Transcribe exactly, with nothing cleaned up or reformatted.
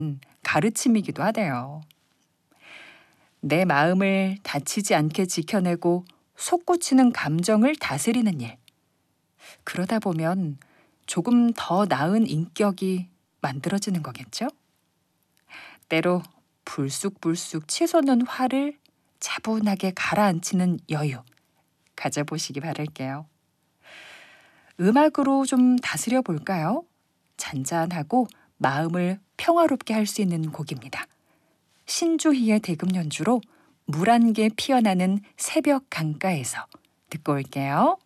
가르침이기도 하대요. 내 마음을 다치지 않게 지켜내고 솟구치는 감정을 다스리는 일. 그러다 보면 조금 더 나은 인격이 만들어지는 거겠죠? 때로 불쑥불쑥 치솟는 화를 차분하게 가라앉히는 여유 가져보시기 바랄게요. 음악으로 좀 다스려 볼까요? 잔잔하고 마음을 평화롭게 할 수 있는 곡입니다. 신주희의 대금 연주로 물 한 개 피어나는 새벽 강가에서 듣고 올게요.